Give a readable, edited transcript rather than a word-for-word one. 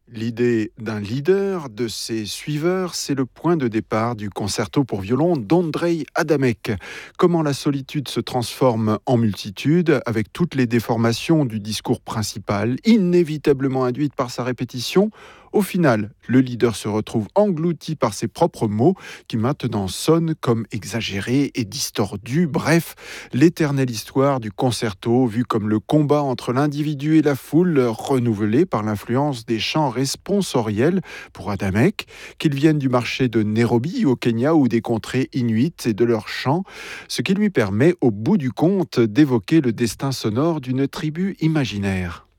L'idée d'un leader, de ses suiveurs, c'est le point de départ du concerto pour violon d'Ondřej Adamek. Comment la solitude se transforme en multitude avec toutes les déformations du discours principal, inévitablement induites par sa répétition. Au final, le leader se retrouve englouti par ses propres mots qui maintenant sonnent comme exagérés et distordus. Bref, l'éternelle histoire du concerto vue comme le combat entre l'individu et la foule, renouvelée par l'influence des chants responsoriels pour Adamek, qu'ils viennent du marché de Nairobi au Kenya ou des contrées inuites et de leurs chants, ce qui lui permet au bout du compte d'évoquer le destin sonore d'une tribu imaginaire.